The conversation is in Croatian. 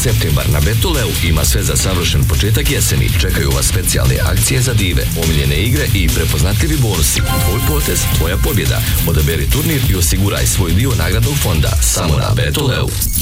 Septembar na Betoleu ima sve za savršen početak jeseni. Čekaju vas specijalne akcije za dive, omiljene igre i prepoznatljivi bonusi. Tvoj potez, tvoja pobjeda. Odaberi turnir i osiguraj svoj dio nagradnog fonda samo na Betoleu.